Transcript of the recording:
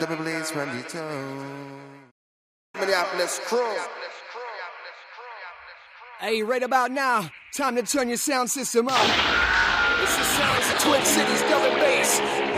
double blaze from the toe. Minneapolis crew. Hey, right about now, time to turn your sound system up. It's the sounds of Twin Cities double bass.